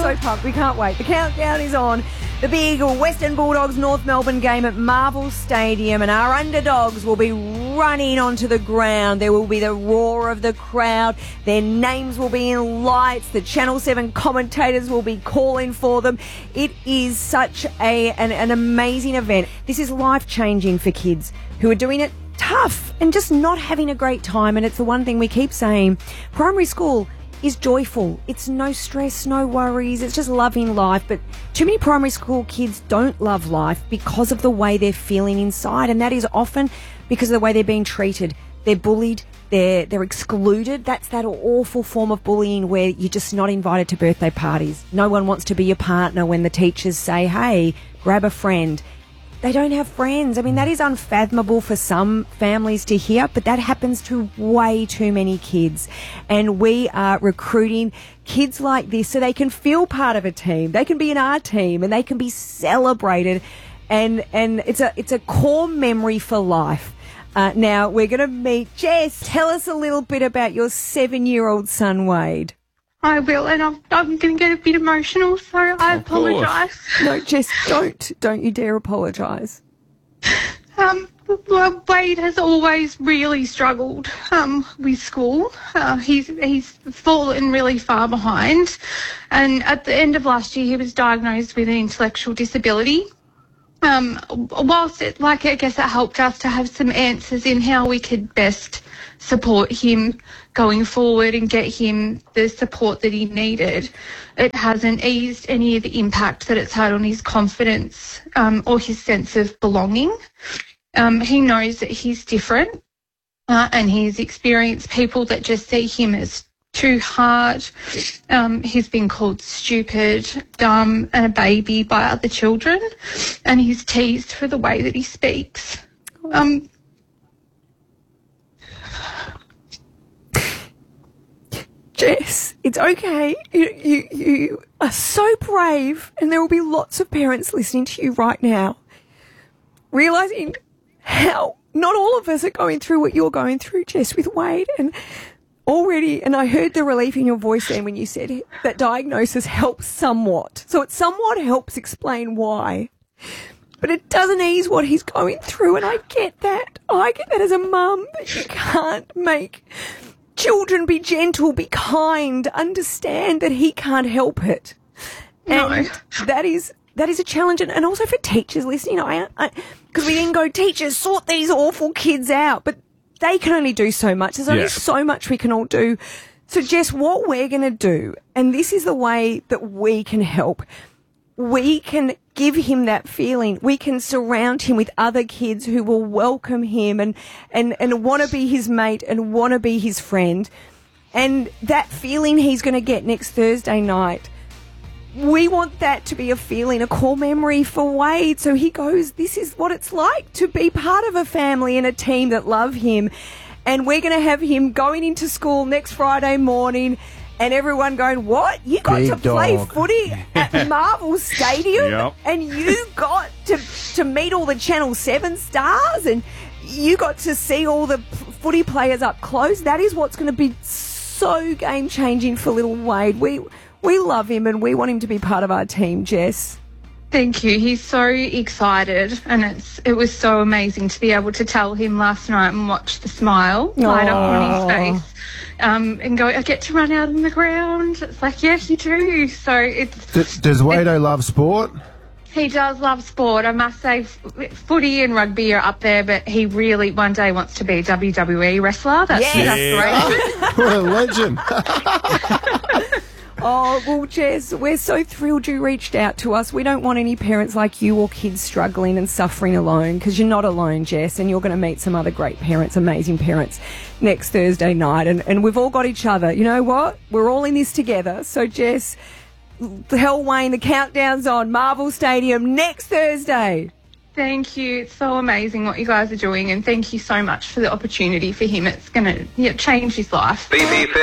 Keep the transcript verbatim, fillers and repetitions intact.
so pumped. We can't wait. The countdown is on. The big Western Bulldogs North Melbourne game at Marvel Stadium, and our underdogs will be running onto the ground. There will be the roar of the crowd. Their names will be in lights. The Channel seven commentators will be calling for them. It is such a an, an amazing event. This is life-changing for kids who are doing it tough and just not having a great time. And it's the one thing we keep saying. Primary school is joyful. It's no stress, no worries. It's just loving life. But too many primary school kids don't love life because of the way they're feeling inside. And that is often because of the way they're being treated. They're bullied. They're, they're excluded. That's that awful form of bullying where you're just not invited to birthday parties. No one wants to be your partner when the teachers say, hey, grab a friend. They don't have friends. I mean, that is unfathomable for some families to hear, but that happens to way too many kids. And we are recruiting kids like this so they can feel part of a team. They can be in our team and they can be celebrated. And and it's a it's a core memory for life. Uh, now, we're going to meet Jess. Tell us a little bit about your seven-year-old son, Wade. I will, and I'm, I'm going to get a bit emotional, so I apologise. No, Jess, don't. Don't you dare apologise. Um, well, Wade has always really struggled um, with school. Uh, he's he's fallen really far behind, and at the end of last year, he was diagnosed with an intellectual disability. Um, whilst it, like, I guess it helped us to have some answers in how we could best support him going forward and get him the support that he needed, it hasn't eased any of the impact that it's had on his confidence um, or his sense of belonging. Um, he knows that he's different uh, and he's experienced people that just see him as too hard. Um, he's been called stupid, dumb and a baby by other children, and he's teased for the way that he speaks. Um, Jess, it's okay. You, you, you are so brave, and there will be lots of parents listening to you right now, realising how not all of us are going through what you're going through, Jess, with Wade. And already, and I heard the relief in your voice then when you said that diagnosis helps somewhat. So it somewhat helps explain why. But it doesn't ease what he's going through, and I get that. I get that as a mum, that you can't make children be gentle, be kind, understand that he can't help it. And no. that is that is a challenge. And, and also for teachers listening, I because we then go, teachers, sort these awful kids out. But they can only do so much. There's only yeah. so much we can all do. So, Jess, what we're going to do, and this is the way that we can help, we can give him that feeling. We can surround him with other kids who will welcome him and, and, and want to be his mate and want to be his friend. And that feeling he's going to get next Thursday night, we want that to be a feeling, a core memory for Wade. So he goes, this is what it's like to be part of a family and a team that love him. And we're going to have him going into school next Friday morning and everyone going, what? You got Big to play dog. footy at Marvel Stadium? Yep. And you got to, to meet all the Channel seven stars and you got to see all the footy players up close. That is what's going to be so game-changing for little Wade. We... We love him and we want him to be part of our team, Jess. Thank you. He's so excited, and it's it was so amazing to be able to tell him last night and watch the smile light up on his face um, and go, I get to run out on the ground. It's like, yes, you do. So it's... D- does Wado love sport? He does love sport. I must say f- footy and rugby are up there, but he really one day wants to be a W W E wrestler. That's his aspiration. What a legend. Oh, well, Jess, we're so thrilled you reached out to us. We don't want any parents like you or kids struggling and suffering alone, because you're not alone, Jess, and you're going to meet some other great parents, amazing parents, next Thursday night. And, and we've all got each other. You know what? We're all in this together. So, Jess, tell Wayne the countdown's on. Marvel Stadium next Thursday. Thank you. It's so amazing what you guys are doing, and thank you so much for the opportunity for him. It's going to yeah, change his life.